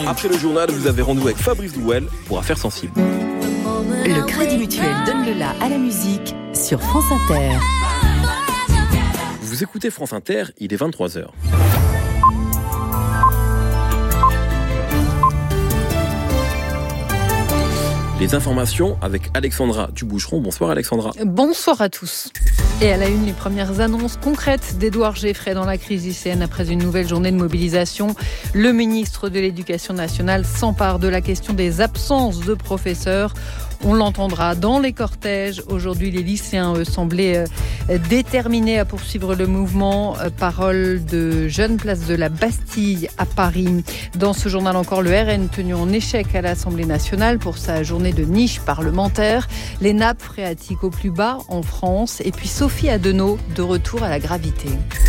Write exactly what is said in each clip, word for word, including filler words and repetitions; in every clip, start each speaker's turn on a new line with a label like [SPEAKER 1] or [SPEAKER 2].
[SPEAKER 1] Après le journal, vous avez rendez-vous avec Fabrice Douel pour Affaires sensibles.
[SPEAKER 2] Le Crédit Mutuel donne le la à la musique sur France Inter.
[SPEAKER 1] Vous écoutez France Inter, il est vingt-trois heures. Les informations avec Alexandra Duboucheron. Bonsoir Alexandra.
[SPEAKER 3] Bonsoir à tous. Et à la une, les premières annonces concrètes d'Édouard Geffray dans la crise lycéenne après une nouvelle journée de mobilisation. Le ministre de l'Éducation nationale s'empare de la question des absences de professeurs. On l'entendra dans les cortèges. Aujourd'hui, les lycéens, eux, semblaient euh, déterminés à poursuivre le mouvement. Euh, parole de jeunes place de la Bastille à Paris. Dans ce journal encore, le R N tenu en échec à l'Assemblée nationale pour sa journée de niche parlementaire. Les nappes phréatiques au plus bas en France. Et puis Sophie Adenau, de retour à la gravité.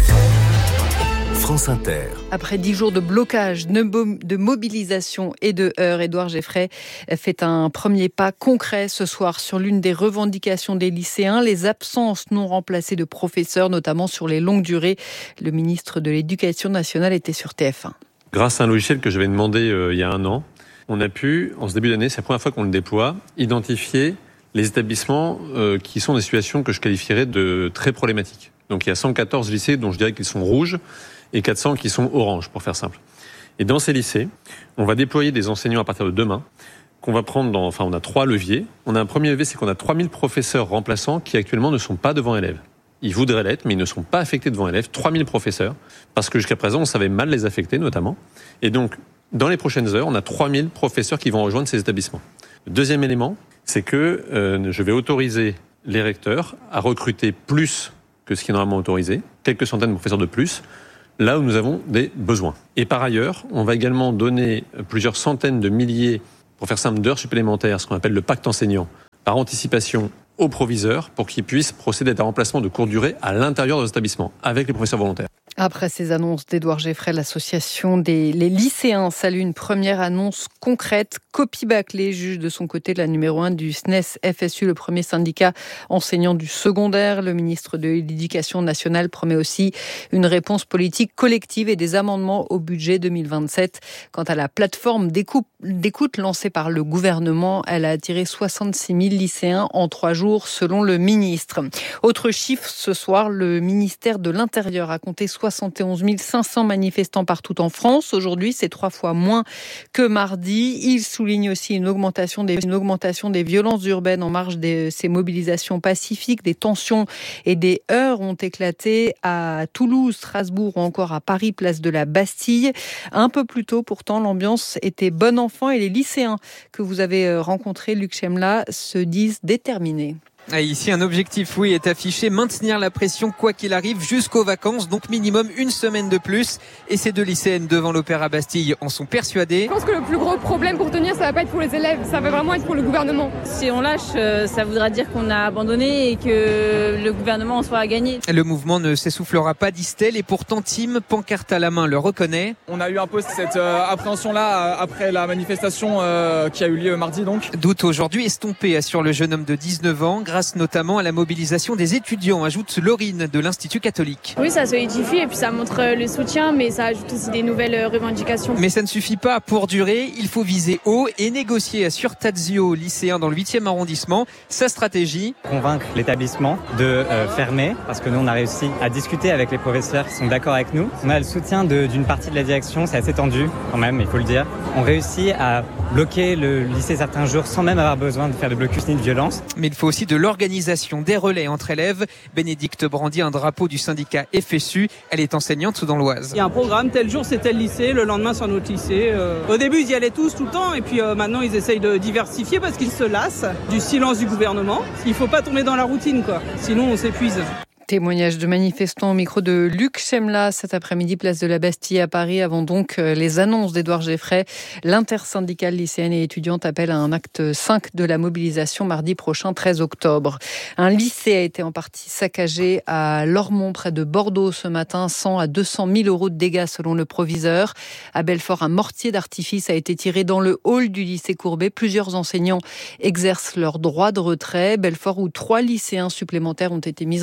[SPEAKER 2] France Inter.
[SPEAKER 3] Après dix jours de blocage, de mobilisation et de heurts, Édouard Geffray fait un premier pas concret ce soir sur l'une des revendications des lycéens, les absences non remplacées de professeurs, notamment sur les longues durées. Le ministre de l'Éducation nationale était sur T F un.
[SPEAKER 4] Grâce à un logiciel que j'avais demandé euh, il y a un an, on a pu, en ce début d'année, c'est la première fois qu'on le déploie, identifier les établissements euh, qui sont des situations que je qualifierais de très problématiques. Donc il y a cent quatorze lycées dont je dirais qu'ils sont rouges, et quatre cents qui sont orange, pour faire simple. Et dans ces lycées, on va déployer des enseignants à partir de demain, qu'on va prendre dans, enfin, on a trois leviers. On a un premier levier, c'est qu'on a trois mille professeurs remplaçants qui actuellement ne sont pas devant élèves. Ils voudraient l'être, mais ils ne sont pas affectés devant élèves. trois mille professeurs, parce que jusqu'à présent, on savait mal les affecter, notamment. Et donc, dans les prochaines heures, on a trois mille professeurs qui vont rejoindre ces établissements. Le deuxième élément, c'est que euh, je vais autoriser les recteurs à recruter plus que ce qui est normalement autorisé, quelques centaines de professeurs de plus, là où nous avons des besoins. Et par ailleurs, on va également donner plusieurs centaines de milliers, pour faire simple, d'heures supplémentaires, ce qu'on appelle le pacte enseignant, par anticipation aux proviseurs, pour qu'ils puissent procéder à un remplacement de courte durée à l'intérieur de nos établissements, avec les professeurs volontaires.
[SPEAKER 3] Après ces annonces d'Édouard Geffray, l'association des les lycéens salue une première annonce concrète. Copy Baclé, juge de son côté la numéro un du S N E S F S U, le premier syndicat enseignant du secondaire. Le ministre de l'Éducation nationale promet aussi une réponse politique collective et des amendements au budget deux mille vingt-sept. Quant à la plateforme d'écoute, d'écoute lancée par le gouvernement, elle a attiré soixante-six mille lycéens en trois jours, selon le ministre. Autre chiffre, ce soir, le ministère de l'Intérieur a compté soixante et onze mille cinq cents manifestants partout en France. Aujourd'hui, c'est trois fois moins que mardi. Il souligne aussi une augmentation des, une augmentation des violences urbaines en marge de ces mobilisations pacifiques. Des tensions et des heurts ont éclaté à Toulouse, Strasbourg ou encore à Paris, place de la Bastille. Un peu plus tôt, pourtant, l'ambiance était bon enfant et les lycéens que vous avez rencontrés, Luc Chemla, se disent déterminés.
[SPEAKER 5] Ici, un objectif, oui, est affiché, maintenir la pression quoi qu'il arrive jusqu'aux vacances, donc minimum une semaine de plus. Et ces deux lycéennes devant l'Opéra Bastille en sont persuadées.
[SPEAKER 6] Je pense que le plus gros problème pour tenir, ça va pas être pour les élèves, ça va vraiment être pour le gouvernement.
[SPEAKER 7] Si on lâche, ça voudra dire qu'on a abandonné et que le gouvernement en soit à gagner.
[SPEAKER 5] Le mouvement ne s'essoufflera pas, disent-elles, et pourtant Tim, pancarte à la main, le reconnaît.
[SPEAKER 8] On a eu un peu cette euh, appréhension-là après la manifestation euh, qui a eu lieu mardi donc.
[SPEAKER 5] Doute aujourd'hui estompé sur le jeune homme de dix-neuf ans, grâce notamment à la mobilisation des étudiants, ajoute Laurine de l'Institut catholique.
[SPEAKER 9] Oui, ça solidifie et puis ça montre le soutien, mais ça ajoute aussi des nouvelles revendications.
[SPEAKER 5] Mais ça ne suffit pas pour durer, il faut viser haut et négocier, assure Tadzio, lycéen dans le huitième arrondissement, sa stratégie.
[SPEAKER 10] Convaincre l'établissement de euh, fermer, parce que nous on a réussi à discuter avec les professeurs qui sont d'accord avec nous. On a le soutien de, d'une partie de la direction, c'est assez tendu quand même, il faut le dire. On réussit à bloquer le lycée certains jours sans même avoir besoin de faire de blocus ni de violence.
[SPEAKER 5] Mais il faut aussi de l'organisation, des relais entre élèves. Bénédicte brandit un drapeau du syndicat F S U. Elle est enseignante dans l'Oise.
[SPEAKER 11] Il y a un programme, tel jour c'est tel lycée, le lendemain c'est un autre lycée. Euh... Au début ils y allaient tous tout le temps et puis euh, maintenant ils essayent de diversifier parce qu'ils se lassent du silence du gouvernement. Il ne faut pas tomber dans la routine, quoi. Sinon on s'épuise.
[SPEAKER 3] Témoignage de manifestants au micro de Luc Chemla cet après-midi, place de la Bastille à Paris, avant donc les annonces d'Édouard Geffray. L'intersyndicale lycéenne et étudiante appelle à un acte cinq de la mobilisation mardi prochain, treize octobre. Un lycée a été en partie saccagé à Lormont, près de Bordeaux ce matin, cent à deux cent mille euros de dégâts selon le proviseur. À Belfort, un mortier d'artifice a été tiré dans le hall du lycée Courbet. Plusieurs enseignants exercent leur droit de retrait. Belfort, où trois lycéens supplémentaires ont été mis en examen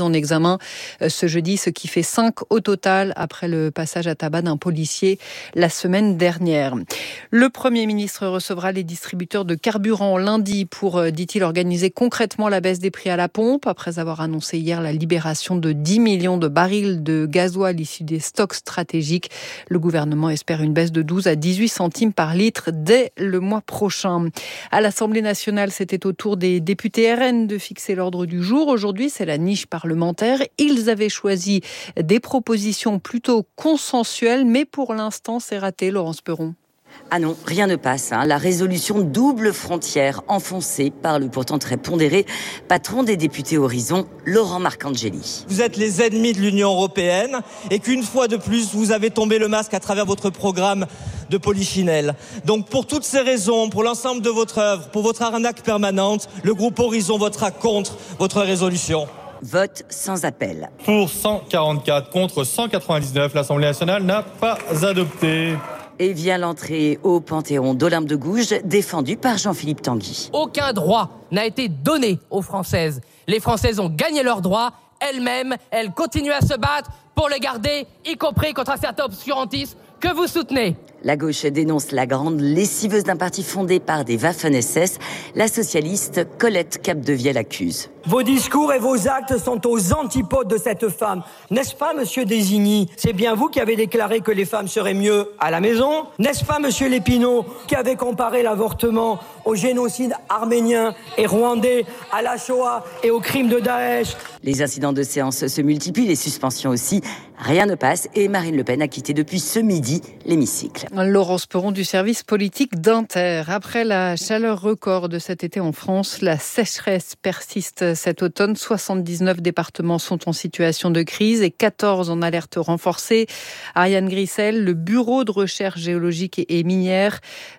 [SPEAKER 3] main ce jeudi, ce qui fait cinq au total après le passage à tabac d'un policier la semaine dernière. Le Premier ministre recevra les distributeurs de carburant lundi pour, dit-il, organiser concrètement la baisse des prix à la pompe, après avoir annoncé hier la libération de dix millions de barils de gasoil issus des stocks stratégiques. Le gouvernement espère une baisse de douze à dix-huit centimes par litre dès le mois prochain. À l'Assemblée nationale, c'était au tour des députés R N de fixer l'ordre du jour. Aujourd'hui, c'est la niche parlementaire. Ils avaient choisi des propositions plutôt consensuelles, mais pour l'instant, c'est raté, Laurence Perron.
[SPEAKER 12] Ah non, rien ne passe. Hein. La résolution double frontière enfoncée par le pourtant très pondéré patron des députés Horizon, Laurent Marcangeli.
[SPEAKER 13] Vous êtes les ennemis de l'Union européenne et qu'une fois de plus, vous avez tombé le masque à travers votre programme de Polichinelle. Donc pour toutes ces raisons, pour l'ensemble de votre œuvre, pour votre arnaque permanente, le groupe Horizon votera contre votre résolution.
[SPEAKER 12] Vote sans appel.
[SPEAKER 14] Pour cent quarante-quatre contre cent quatre-vingt-dix-neuf, l'Assemblée nationale n'a pas adopté.
[SPEAKER 12] Et vient l'entrée au Panthéon d'Olympe de Gouges, défendue par Jean-Philippe Tanguy.
[SPEAKER 15] Aucun droit n'a été donné aux Françaises. Les Françaises ont gagné leurs droits. Elles-mêmes, elles continuent à se battre pour les garder, y compris contre un certain obscurantisme que vous soutenez.
[SPEAKER 12] La gauche dénonce la grande lessiveuse d'un parti fondé par des Waffen-S S. La socialiste Colette Capdevielle accuse.
[SPEAKER 16] Vos discours et vos actes sont aux antipodes de cette femme. N'est-ce pas, monsieur Désigny? C'est bien vous qui avez déclaré que les femmes seraient mieux à la maison? N'est-ce pas, monsieur Lépinot, qui avait comparé l'avortement au génocide arménien et rwandais, à la Shoah et aux crimes de Daesh?
[SPEAKER 12] Les incidents de séance se multiplient, les suspensions aussi. Rien ne passe et Marine Le Pen a quitté depuis ce midi l'hémicycle.
[SPEAKER 3] Laurence Perron du service politique d'Inter. Après la chaleur record de cet été en France, la sécheresse persiste cet automne. soixante-dix-neuf départements sont en situation de crise et quatorze en alerte renforcée. Ariane Grissel, le bureau de recherche géologique et minière,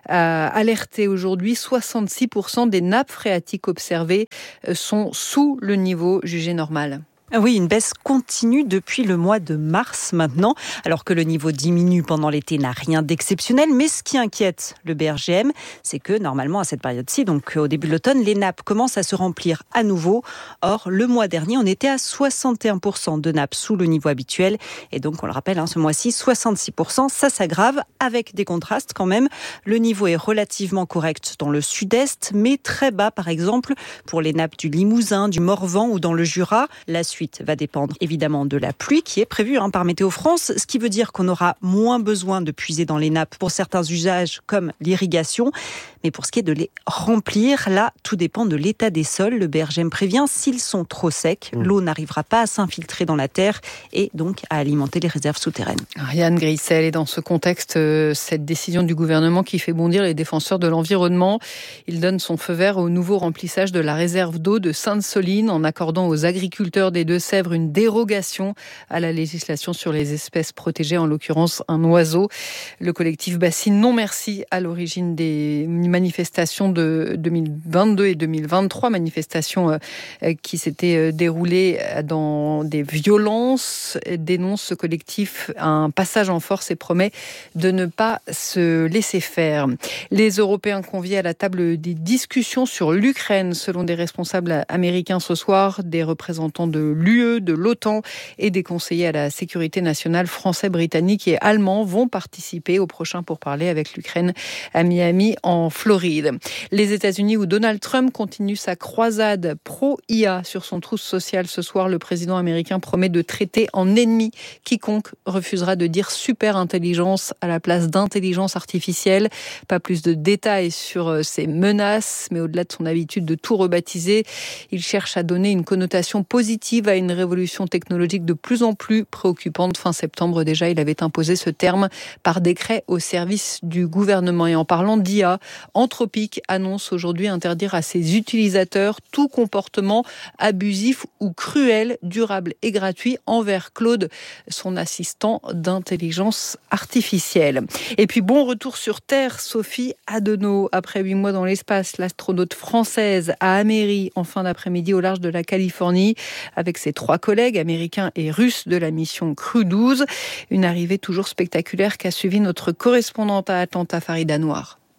[SPEAKER 3] a alerté aujourd'hui soixante-six pour cent des nappes phréatiques observées sont sous le niveau jugé normal.
[SPEAKER 17] Oui, une baisse continue depuis le mois de mars maintenant, alors que le niveau diminue pendant l'été n'a rien d'exceptionnel. Mais ce qui inquiète le B R G M, c'est que normalement à cette période-ci, donc au début de l'automne, les nappes commencent à se remplir à nouveau. Or, le mois dernier, on était à soixante et un pour cent de nappes sous le niveau habituel. Et donc, on le rappelle, hein, ce mois-ci, soixante-six pour cent, ça s'aggrave avec des contrastes quand même. Le niveau est relativement correct dans le sud-est, mais très bas, par exemple, pour les nappes du Limousin, du Morvan ou dans le Jura. La suite va dépendre évidemment de la pluie qui est prévue hein, par Météo France, ce qui veut dire qu'on aura moins besoin de puiser dans les nappes pour certains usages comme l'irrigation. Mais pour ce qui est de les remplir, là, tout dépend de l'état des sols. Le B R G M prévient, s'ils sont trop secs, mmh. l'eau n'arrivera pas à s'infiltrer dans la terre et donc à alimenter les réserves souterraines.
[SPEAKER 3] Ariane Grissel, et dans ce contexte, cette décision du gouvernement qui fait bondir les défenseurs de l'environnement, il donne son feu vert au nouveau remplissage de la réserve d'eau de Sainte-Soline en accordant aux agriculteurs des Deux-Sèvres une dérogation à la législation sur les espèces protégées, en l'occurrence un oiseau. Le collectif Bassine Non Merci à l'origine des manifestations de deux mille vingt-deux et deux mille vingt-trois, manifestations qui s'étaient déroulées dans des violences, dénonce ce collectif un passage en force et promet de ne pas se laisser faire. Les Européens conviés à la table des discussions sur l'Ukraine, selon des responsables américains ce soir, des représentants de l'U E, de l'OTAN et des conseillers à la sécurité nationale français, britanniques et allemands vont participer au prochain pourparlers avec l'Ukraine à Miami en Floride. Les États-Unis où Donald Trump continue sa croisade pro-I A sur son trousse sociale ce soir, le président américain promet de traiter en ennemi quiconque refusera de dire super intelligence à la place d'intelligence artificielle. Pas plus de détails sur ces menaces, mais au-delà de son habitude de tout rebaptiser, il cherche à donner une connotation positive à une révolution technologique de plus en plus préoccupante. Fin septembre déjà, il avait imposé ce terme par décret au service du gouvernement. Et en parlant d'I A, Anthropic annonce aujourd'hui interdire à ses utilisateurs tout comportement abusif ou cruel, durable et gratuit envers Claude, son assistant d'intelligence artificielle. Et puis bon retour sur Terre, Sophie Adenau. Après huit mois dans l'espace, l'astronaute française a améri en fin d'après-midi au large de la Californie avec ses trois collègues américains et russes de la mission Crew douze. Une arrivée toujours spectaculaire qu'a suivi notre correspondante à Atlanta, Farida Noir.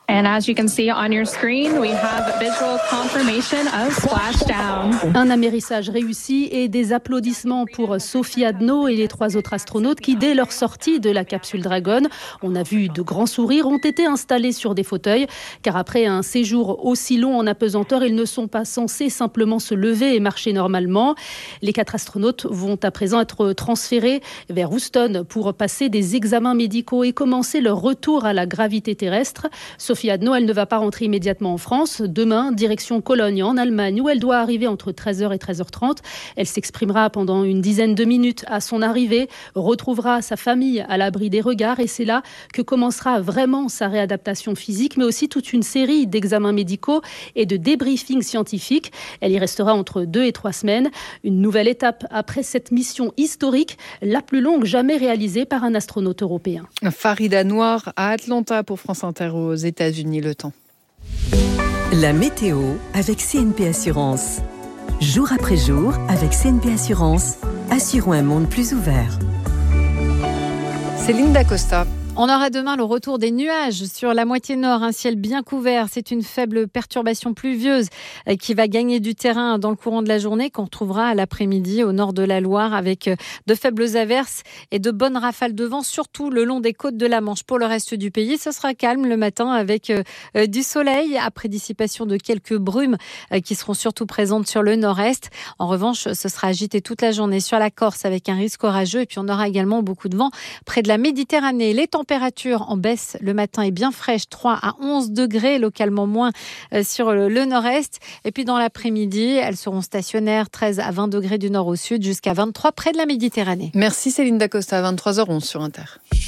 [SPEAKER 18] And as you can see on your screen, we have visual confirmation of splashdown.
[SPEAKER 19] Un amérissage réussi et des applaudissements pour Sophie Adno et les trois autres astronautes qui, dès leur sortie de la capsule Dragon, on a vu de grands sourires, ont été installés sur des fauteuils. Car après un séjour aussi long en apesanteur, ils ne sont pas censés simplement se lever et marcher normalement. Les quatre astronautes vont à présent être transférés vers Houston pour passer des examens médicaux et commencer leur retour à la gravité terrestre. Sophie Adno, elle ne va pas rentrer immédiatement en France. Demain, direction Cologne en Allemagne où elle doit arriver entre treize heures et treize heures trente. Elle s'exprimera pendant une dizaine de minutes à son arrivée, retrouvera sa famille à l'abri des regards et c'est là que commencera vraiment sa réadaptation physique, mais aussi toute une série d'examens médicaux et de débriefings scientifiques. Elle y restera entre deux et trois semaines. Une nouvelle étape après cette mission historique, la plus longue jamais réalisée par un astronaute européen.
[SPEAKER 3] Farida Noir à Atlanta pour France Inter aux États-Unis. Le temps.
[SPEAKER 2] La météo avec C N P Assurance. Jour après jour, avec C N P Assurance, assurons un monde plus ouvert.
[SPEAKER 3] Céline Dacosta.
[SPEAKER 20] On aura demain le retour des nuages sur la moitié nord, un ciel bien couvert. C'est une faible perturbation pluvieuse qui va gagner du terrain dans le courant de la journée, qu'on retrouvera à l'après-midi au nord de la Loire avec de faibles averses et de bonnes rafales de vent, surtout le long des côtes de la Manche. Pour le reste du pays, ce sera calme le matin avec du soleil après dissipation de quelques brumes qui seront surtout présentes sur le nord-est. En revanche, ce sera agité toute la journée sur la Corse avec un risque orageux et puis on aura également beaucoup de vent près de la Méditerranée. Les température en baisse le matin est bien fraîche, trois à onze degrés, localement moins sur le nord-est. Et puis dans l'après-midi, elles seront stationnaires, treize à vingt degrés du nord au sud, jusqu'à vingt-trois près de la Méditerranée.
[SPEAKER 3] Merci Céline Dacosta, à vingt-trois heures onze sur Inter.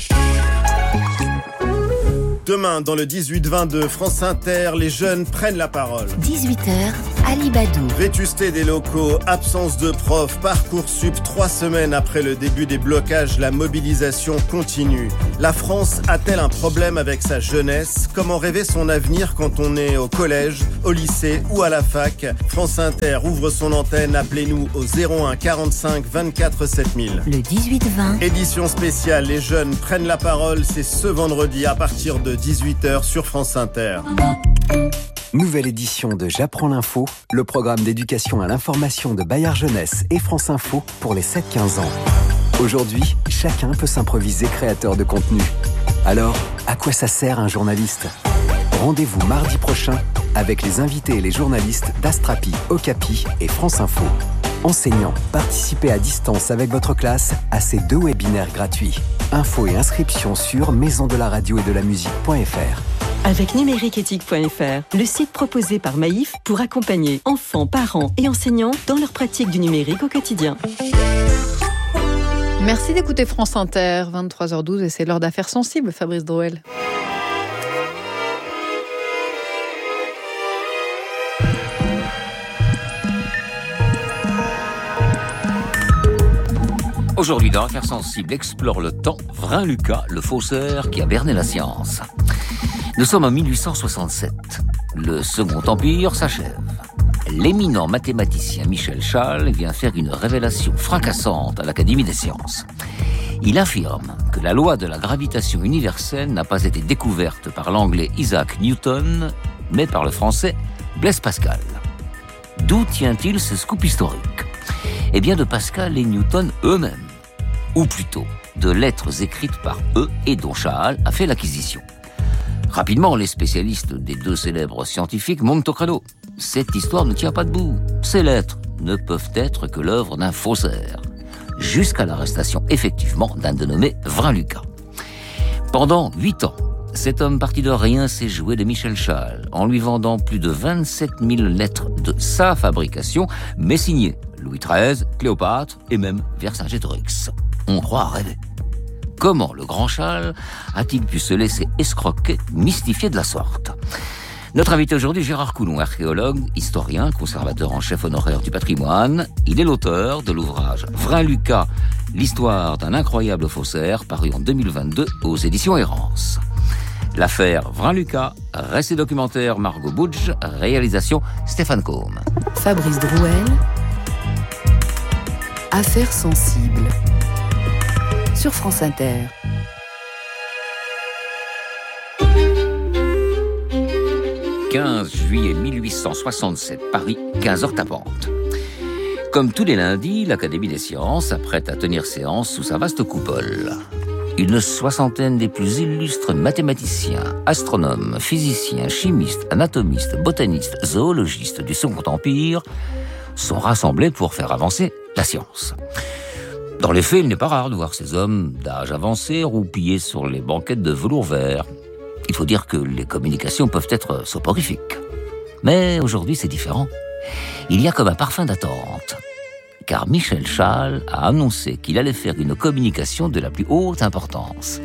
[SPEAKER 21] Demain, dans le dix-huit vingt de France Inter, les jeunes prennent la parole.
[SPEAKER 2] dix-huit heures, Ali Badou.
[SPEAKER 21] Vétusté des locaux, absence de profs, Parcoursup, trois semaines après le début des blocages, la mobilisation continue. La France a-t-elle un problème avec sa jeunesse ? Comment rêver son avenir quand on est au collège, au lycée ou à la fac ? France Inter ouvre son antenne, appelez-nous au zéro un quarante-cinq vingt-quatre sept mille.
[SPEAKER 2] Le dix-huit vingt.
[SPEAKER 21] Édition spéciale, les jeunes prennent la parole, c'est ce vendredi à partir de dix-huit heures sur France Inter.
[SPEAKER 22] Nouvelle édition de J'apprends l'info, le programme d'éducation à l'information de Bayard Jeunesse et France Info pour les sept quinze ans. Aujourd'hui, chacun peut s'improviser créateur de contenu. Alors, à quoi ça sert un journaliste ? Rendez-vous mardi prochain avec les invités et les journalistes d'Astrapi, Okapi et France Info. Enseignants, participez à distance avec votre classe à ces deux webinaires gratuits. Infos et inscriptions sur maison de la radio et de la musique point f r.
[SPEAKER 2] Avec numériqueéthique point f r, le site proposé par Maïf pour accompagner enfants, parents et enseignants dans leur pratique du numérique au quotidien.
[SPEAKER 3] Merci d'écouter France Inter, vingt-trois heures douze et c'est l'heure d'affaires sensibles, Fabrice Drouel.
[SPEAKER 23] Aujourd'hui, dans Affaires sensibles, explore le temps, Vrain Lucas, le faussaire qui a berné la science. Nous sommes en mille huit cent soixante-sept. Le Second Empire s'achève. L'éminent mathématicien Michel Chasles vient faire une révélation fracassante à l'Académie des sciences. Il affirme que la loi de la gravitation universelle n'a pas été découverte par l'anglais Isaac Newton, mais par le français Blaise Pascal. D'où tient-il ce scoop historique ? Eh bien de Pascal et Newton eux-mêmes, ou plutôt de lettres écrites par eux et dont Chasles a fait l'acquisition. Rapidement, les spécialistes des deux célèbres scientifiques montent au credo. Cette histoire ne tient pas debout. Ces lettres ne peuvent être que l'œuvre d'un faussaire. Jusqu'à l'arrestation, effectivement, d'un dénommé Vrain Lucas. Pendant huit ans, cet homme parti de rien s'est joué de Michel Chasles, en lui vendant plus de vingt-sept mille lettres de sa fabrication, mais signées Louis treize, Cléopâtre et même Vercingétorix. On croit à rêver. Comment le grand Chasles a-t-il pu se laisser escroquer, mystifier de la sorte ? Notre invité aujourd'hui, Gérard Coulon, archéologue, historien, conservateur en chef honoraire du patrimoine. Il est l'auteur de l'ouvrage Vrain Lucas, l'histoire d'un incroyable faussaire, paru en deux mille vingt-deux aux éditions Errance. L'affaire Vrain Lucas, récit documentaire Margot Budge, réalisation Stéphane Combe.
[SPEAKER 2] Fabrice Drouel. Affaires sensibles sur France Inter.
[SPEAKER 23] quinze juillet mille huit cent soixante-sept, Paris, quinze heures tapantes. Comme tous les lundis, l'Académie des sciences s'apprête à tenir séance sous sa vaste coupole. Une soixantaine des plus illustres mathématiciens, astronomes, physiciens, chimistes, anatomistes, botanistes, zoologistes du Second Empire sont rassemblés pour faire avancer la science. Dans les faits, il n'est pas rare de voir ces hommes d'âge avancé roupillés sur les banquettes de velours vert. Il faut dire que les communications peuvent être soporifiques. Mais aujourd'hui, c'est différent. Il y a comme un parfum d'attente. Car Michel Chasles a annoncé qu'il allait faire une communication de la plus haute importance.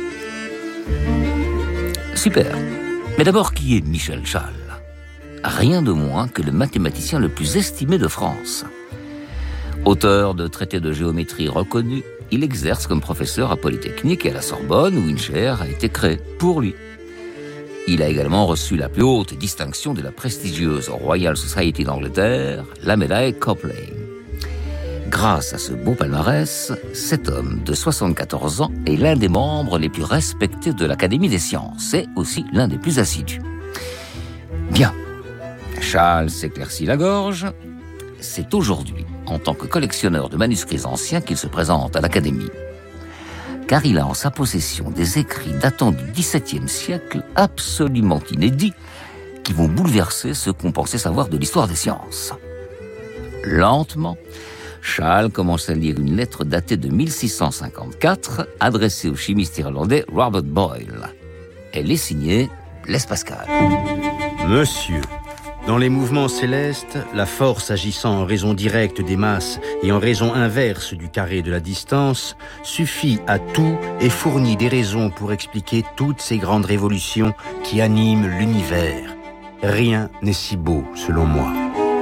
[SPEAKER 23] Super. Mais d'abord, qui est Michel Chasles ? Rien de moins que le mathématicien le plus estimé de France. Auteur de traités de géométrie reconnus, il exerce comme professeur à Polytechnique et à la Sorbonne, où une chaire a été créée pour lui. Il a également reçu la plus haute distinction de la prestigieuse Royal Society d'Angleterre, la médaille Copley. Grâce à ce beau palmarès, cet homme de soixante-quatorze ans est l'un des membres les plus respectés de l'Académie des sciences et aussi l'un des plus assidus. Bien, Chasles s'éclaircit la gorge. C'est aujourd'hui, en tant que collectionneur de manuscrits anciens, qu'il se présente à l'Académie. Car il a en sa possession des écrits datant du dix-septième siècle absolument inédits qui vont bouleverser ce qu'on pensait savoir de l'histoire des sciences. Lentement, Chasles commence à lire une lettre datée de mille six cent cinquante-quatre adressée au chimiste irlandais Robert Boyle. Elle est signée Blaise Pascal.
[SPEAKER 1] Monsieur, dans les mouvements célestes, la force agissant en raison directe des masses et en raison inverse du carré de la distance suffit à tout et fournit des raisons pour expliquer toutes ces grandes révolutions qui animent l'univers. Rien n'est si beau, selon moi.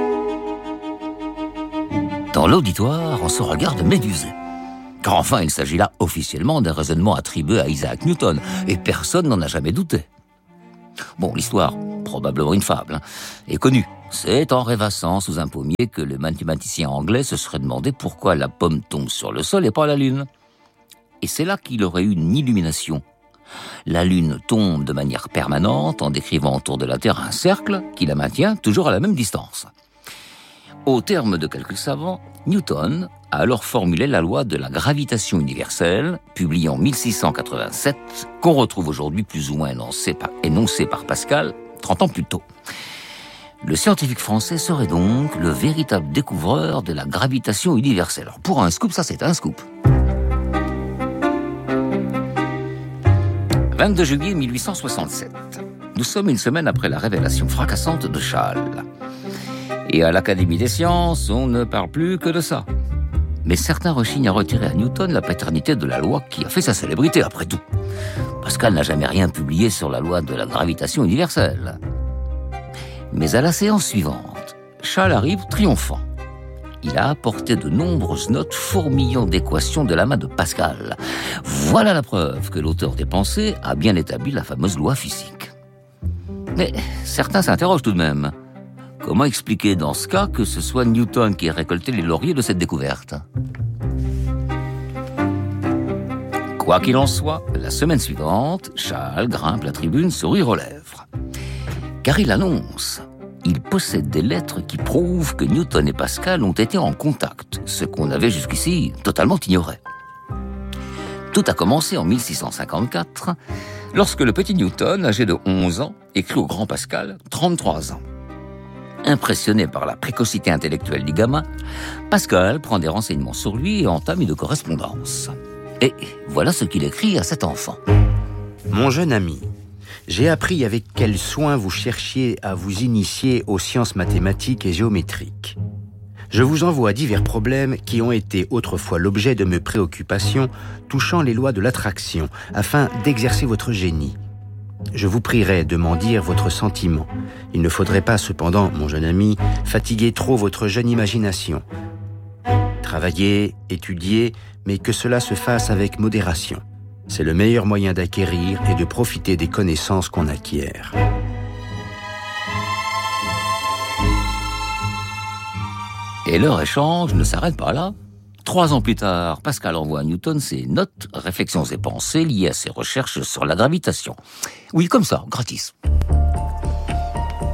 [SPEAKER 23] Dans l'auditoire, on se regarde médusé. Car enfin, il s'agit là officiellement d'un raisonnement attribué à Isaac Newton, et personne n'en a jamais douté. Bon, l'histoire, probablement une fable, hein, est connue. C'est en rêvassant sous un pommier que le mathématicien anglais se serait demandé pourquoi la pomme tombe sur le sol et pas la lune. Et c'est là qu'il aurait eu une illumination. La lune tombe de manière permanente en décrivant autour de la Terre un cercle qui la maintient toujours à la même distance. Au terme de calculs savants, Newton a alors formulé la loi de la gravitation universelle, publiée en mille six cent quatre-vingt-sept, qu'on retrouve aujourd'hui plus ou moins énoncée par, énoncée par Pascal, trente ans plus tôt. Le scientifique français serait donc le véritable découvreur de la gravitation universelle. Alors pour un scoop, ça c'est un scoop. vingt-deux juillet mille huit cent soixante-sept. Nous sommes une semaine après la révélation fracassante de Chasles. Et à l'Académie des sciences, on ne parle plus que de ça. Mais certains rechignent à retirer à Newton la paternité de la loi qui a fait sa célébrité, après tout. Pascal n'a jamais rien publié sur la loi de la gravitation universelle. Mais à la séance suivante, Chasles arrive triomphant. Il a apporté de nombreuses notes fourmillant d'équations de la main de Pascal. Voilà la preuve que l'auteur des pensées a bien établi la fameuse loi physique. Mais certains s'interrogent tout de même. Comment expliquer dans ce cas que ce soit Newton qui ait récolté les lauriers de cette découverte ? Quoi qu'il en soit, la semaine suivante, Chasles grimpe la tribune, sourire aux lèvres. Car il annonce, il possède des lettres qui prouvent que Newton et Pascal ont été en contact, ce qu'on avait jusqu'ici totalement ignoré. Tout a commencé en mille six cent cinquante-quatre, lorsque le petit Newton, âgé de onze ans, écrit au grand Pascal, trente-trois ans. Impressionné par la précocité intellectuelle du gamin, Pascal prend des renseignements sur lui et entame une correspondance. Et voilà ce qu'il écrit à cet enfant.
[SPEAKER 1] Mon jeune ami, j'ai appris avec quel soin vous cherchiez à vous initier aux sciences mathématiques et géométriques. Je vous envoie divers problèmes qui ont été autrefois l'objet de mes préoccupations touchant les lois de l'attraction, afin d'exercer votre génie. Je vous prierai de m'en dire votre sentiment. Il ne faudrait pas, cependant, mon jeune ami, fatiguer trop votre jeune imagination. Travaillez, étudiez, mais que cela se fasse avec modération. C'est le meilleur moyen d'acquérir et de profiter des connaissances qu'on acquiert.
[SPEAKER 23] Et leur échange ne s'arrête pas là. Trois ans plus tard, Pascal envoie à Newton ses notes, réflexions et pensées liées à ses recherches sur la gravitation. Oui, comme ça, gratis.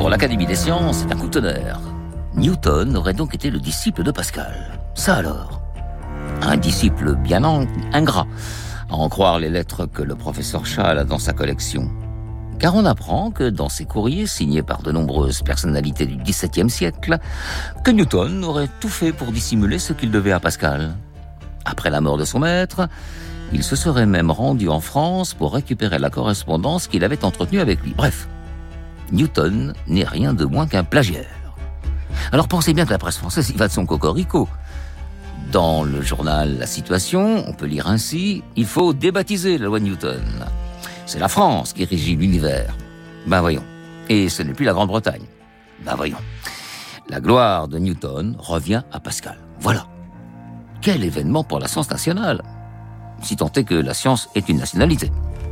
[SPEAKER 23] Pour l'Académie des sciences, c'est un coup de tonnerre. Newton aurait donc été le disciple de Pascal. Ça alors, un disciple bien ingrat, à en croire les lettres que le professeur Schall a dans sa collection. Car on apprend que dans ses courriers, signés par de nombreuses personnalités du dix-septième siècle, que Newton aurait tout fait pour dissimuler ce qu'il devait à Pascal. Après la mort de son maître, il se serait même rendu en France pour récupérer la correspondance qu'il avait entretenue avec lui. Bref, Newton n'est rien de moins qu'un plagiaire. Alors pensez bien que la presse française y va de son cocorico. Dans le journal La Situation, on peut lire ainsi « Il faut débaptiser la loi de Newton. C'est la France qui régit l'univers. » Ben voyons. Et ce n'est plus la Grande-Bretagne. Ben voyons. La gloire de Newton revient à Pascal. Voilà. Quel événement pour la science nationale, si tant est que la science est une nationalité.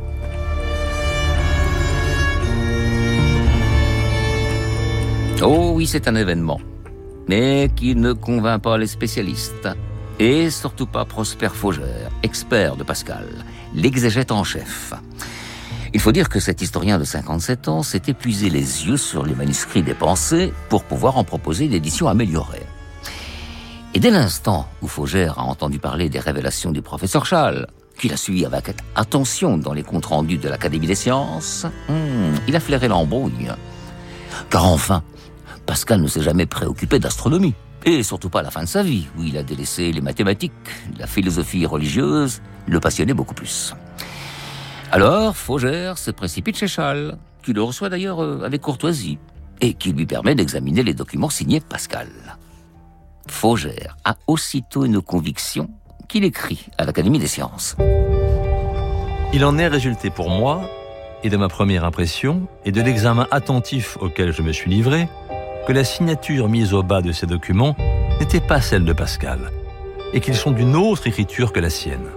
[SPEAKER 23] Oh oui, c'est un événement, mais qui ne convainc pas les spécialistes, et surtout pas Prosper Faugère, expert de Pascal, l'exégète en chef. Il faut dire que cet historien de cinquante-sept ans s'est épuisé les yeux sur les manuscrits des pensées pour pouvoir en proposer une édition améliorée. Et dès l'instant où Faugère a entendu parler des révélations du professeur Schall, qu'il a suivi avec attention dans les comptes rendus de l'Académie des sciences, hmm, il a flairé l'embrouille. Car enfin, Pascal ne s'est jamais préoccupé d'astronomie, et surtout pas à la fin de sa vie, où il a délaissé les mathématiques, la philosophie religieuse le passionnait beaucoup plus. Alors, Faugère se précipite chez Schall, qui le reçoit d'ailleurs avec courtoisie, et qui lui permet d'examiner les documents signés Pascal. Faugère a aussitôt une conviction qu'il écrit à l'Académie des sciences.
[SPEAKER 4] Il en est résulté pour moi, et de ma première impression, et de l'examen attentif auquel je me suis livré, que la signature mise au bas de ces documents n'était pas celle de Pascal, et qu'ils sont d'une autre écriture que la sienne.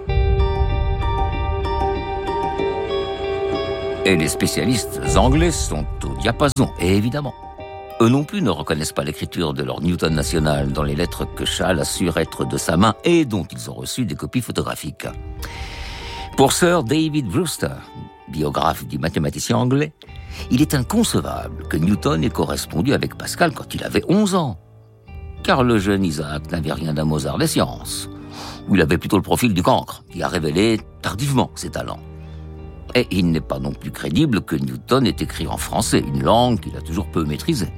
[SPEAKER 23] Et les spécialistes anglais sont au diapason, et évidemment. Eux non plus ne reconnaissent pas l'écriture de leur Newton national dans les lettres que Schall assure être de sa main et dont ils ont reçu des copies photographiques. Pour Sir David Brewster, biographe du mathématicien anglais, il est inconcevable que Newton ait correspondu avec Pascal quand il avait onze ans. Car le jeune Isaac n'avait rien d'un Mozart des sciences, où il avait plutôt le profil du cancre, qui a révélé tardivement ses talents. Et il n'est pas non plus crédible que Newton ait écrit en français, une langue qu'il a toujours peu maîtrisée.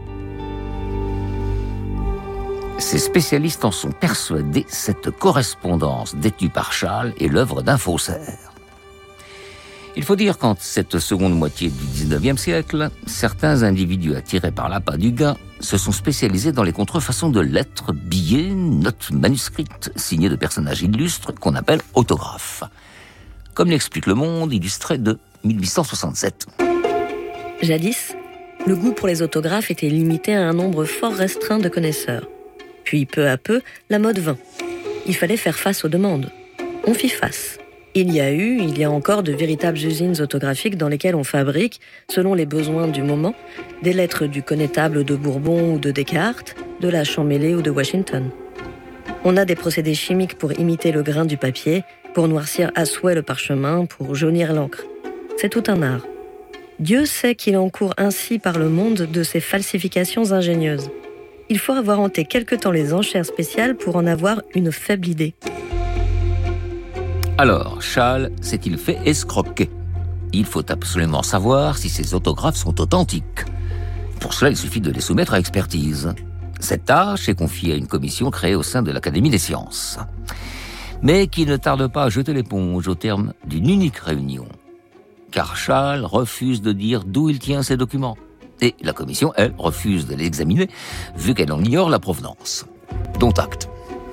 [SPEAKER 23] Ces spécialistes en sont persuadés, cette correspondance détenue par Schall est l'œuvre d'un faussaire. Il faut dire qu'en cette seconde moitié du dix-neuvième siècle, certains individus attirés par l'appât du gain se sont spécialisés dans les contrefaçons de lettres, billets, notes manuscrites signées de personnages illustres qu'on appelle autographes. Comme l'explique Le Monde, illustré de mille huit cent soixante-sept.
[SPEAKER 6] Jadis, le goût pour les autographes était limité à un nombre fort restreint de connaisseurs. Puis, peu à peu, la mode vint. Il fallait faire face aux demandes. On fit face. Il y a eu, il y a encore de véritables usines autographiques dans lesquelles on fabrique, selon les besoins du moment, des lettres du connétable de Bourbon ou de Descartes, de la Champmeslé ou de Washington. On a des procédés chimiques pour imiter le grain du papier, pour noircir à souhait le parchemin, pour jaunir l'encre. C'est tout un art. Dieu sait qu'il en court ainsi par le monde de ces falsifications ingénieuses. Il faut avoir hanté quelque temps les enchères spéciales pour en avoir une faible idée.
[SPEAKER 23] Alors, Schall s'est-il fait escroquer? Il faut absolument savoir si ces autographes sont authentiques. Pour cela, il suffit de les soumettre à expertise. Cette tâche est confiée à une commission créée au sein de l'Académie des sciences, mais qui ne tarde pas à jeter l'éponge au terme d'une unique réunion. Car Schall refuse de dire d'où il tient ces documents. Et la commission, elle, refuse de les examiner, vu qu'elle en ignore la provenance. Dont acte.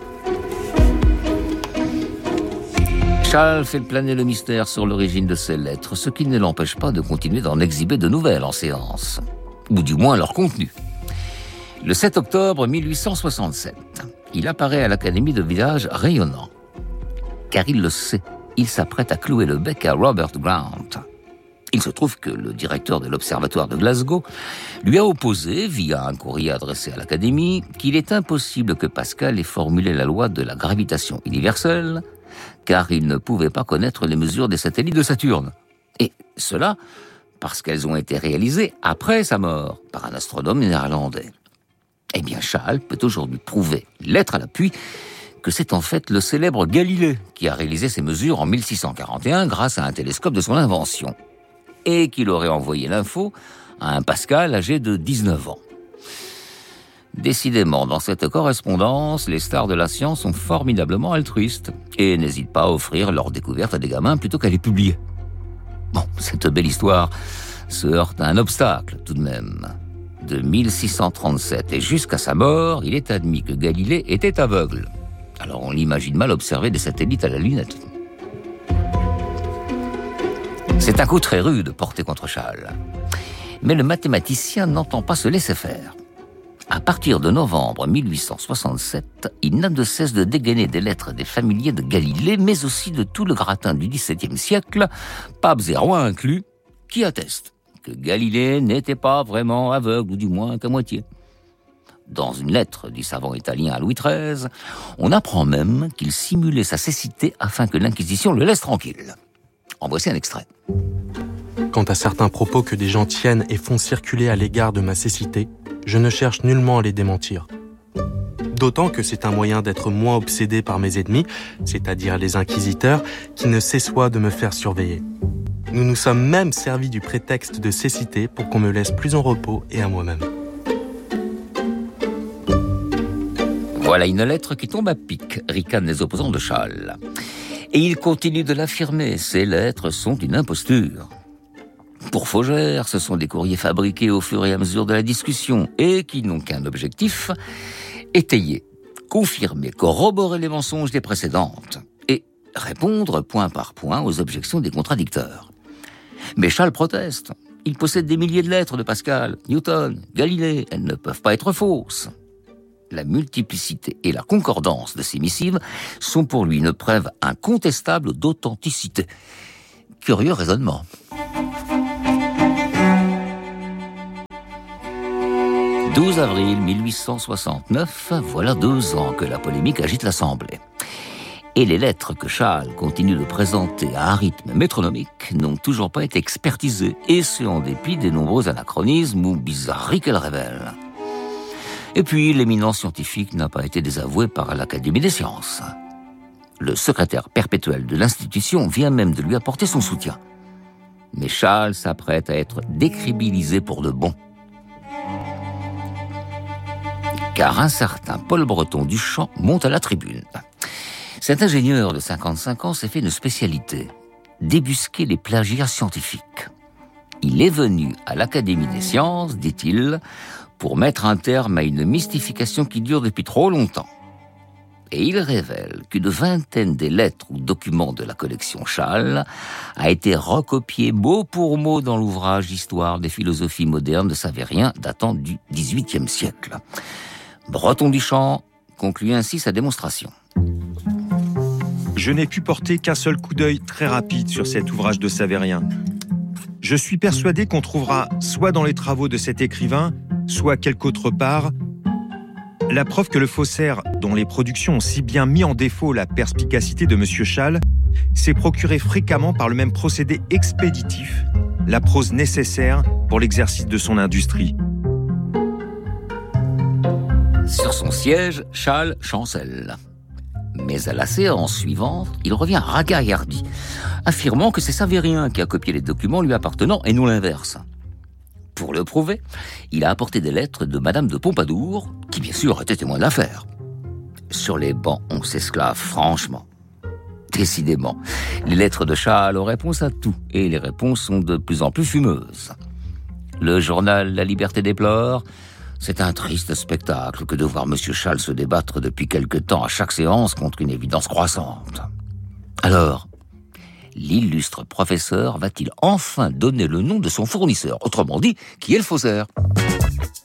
[SPEAKER 23] Schall fait planer le mystère sur l'origine de ces lettres, ce qui ne l'empêche pas de continuer d'en exhiber de nouvelles en séance. Ou du moins leur contenu. Le sept octobre mille huit cent soixante-sept, il apparaît à l'Académie de visage rayonnant. Car il le sait, il s'apprête à clouer le bec à Robert Grant. Il se trouve que le directeur de l'Observatoire de Glasgow lui a opposé, via un courrier adressé à l'Académie, qu'il est impossible que Pascal ait formulé la loi de la gravitation universelle, car il ne pouvait pas connaître les mesures des satellites de Saturne. Et cela parce qu'elles ont été réalisées après sa mort par un astronome néerlandais. Eh bien, Schall peut aujourd'hui prouver, lettre à l'appui, que c'est en fait le célèbre Galilée qui a réalisé ces mesures en mille six cent quarante et un grâce à un télescope de son invention, et qu'il aurait envoyé l'info à un Pascal âgé de dix-neuf ans. Décidément, dans cette correspondance, les stars de la science sont formidablement altruistes et n'hésitent pas à offrir leurs découvertes à des gamins plutôt qu'à les publier. Bon, cette belle histoire se heurte à un obstacle tout de même. De mille six cent trente-sept et jusqu'à sa mort, il est admis que Galilée était aveugle. Alors on l'imagine mal observer des satellites à la lunette. C'est un coup très rude porté contre Schall. Mais le mathématicien n'entend pas se laisser faire. À partir de novembre mille huit cent soixante-sept, il n'a de cesse de dégainer des lettres des familiers de Galilée, mais aussi de tout le gratin du dix-septième siècle, papes et rois inclus, qui attestent que Galilée n'était pas vraiment aveugle, ou du moins qu'à moitié. Dans une lettre du savant italien à Louis treize, on apprend même qu'il simulait sa cécité afin que l'Inquisition le laisse tranquille. En voici un extrait.
[SPEAKER 7] Quant à certains propos que des gens tiennent et font circuler à l'égard de ma cécité, je ne cherche nullement à les démentir. D'autant que c'est un moyen d'être moins obsédé par mes ennemis, c'est-à-dire les inquisiteurs, qui ne cessoient de me faire surveiller. Nous nous sommes même servis du prétexte de cécité pour qu'on me laisse plus en repos et à moi-même.
[SPEAKER 23] Voilà une lettre qui tombe à pic, ricanent les opposants de Schall. Et il continue de l'affirmer, ces lettres sont une imposture. Pour Faugère, ce sont des courriers fabriqués au fur et à mesure de la discussion et qui n'ont qu'un objectif, étayer, confirmer, corroborer les mensonges des précédentes et répondre point par point aux objections des contradicteurs. Mais Schall proteste. Il possède des milliers de lettres de Pascal, Newton, Galilée. Elles ne peuvent pas être fausses. La multiplicité et la concordance de ces missives sont pour lui une preuve incontestable d'authenticité. Curieux raisonnement. douze avril mille huit cent soixante-neuf, voilà deux ans que la polémique agite l'Assemblée. Et les lettres que Schall continue de présenter à un rythme métronomique n'ont toujours pas été expertisées, et ce en dépit des nombreux anachronismes ou bizarreries qu'elles révèlent. Et puis, l'éminence scientifique n'a pas été désavouée par l'Académie des sciences. Le secrétaire perpétuel de l'institution vient même de lui apporter son soutien. Mais Schall s'apprête à être décrédibilisé pour de bon. Car un certain Paul Breton Duchamp monte à la tribune. Cet ingénieur de cinquante-cinq ans s'est fait une spécialité, débusquer les plagiats scientifiques. Il est venu à l'Académie des sciences, dit-il, pour mettre un terme à une mystification qui dure depuis trop longtemps. Et il révèle qu'une vingtaine des lettres ou documents de la collection Schall a été recopiée mot pour mot dans l'ouvrage Histoire des philosophies modernes de Savarien datant du dix-huitième siècle. Breton Duchamp conclut ainsi sa démonstration.
[SPEAKER 8] Je n'ai pu porter qu'un seul coup d'œil très rapide sur cet ouvrage de Savarien. Je suis persuadé qu'on trouvera, soit dans les travaux de cet écrivain, soit quelque autre part, la preuve que le faussaire, dont les productions ont si bien mis en défaut la perspicacité de M. Schall, s'est procuré fréquemment par le même procédé expéditif la prose nécessaire pour l'exercice de son industrie.
[SPEAKER 23] Sur son siège, Schall chancelle. Mais à la séance suivante, il revient ragaillardi, affirmant que c'est Savarien qui a copié les documents lui appartenant et non l'inverse. Pour le prouver, il a apporté des lettres de Madame de Pompadour, qui bien sûr était témoin de l'affaire. Sur les bancs, on s'esclave franchement. Décidément, les lettres de Schall ont réponse à tout, et les réponses sont de plus en plus fumeuses. Le journal La Liberté déplore: c'est un triste spectacle que de voir M. Schall se débattre depuis quelque temps à chaque séance contre une évidence croissante. Alors, l'illustre professeur va-t-il enfin donner le nom de son fournisseur, autrement dit, qui est le faussaire ?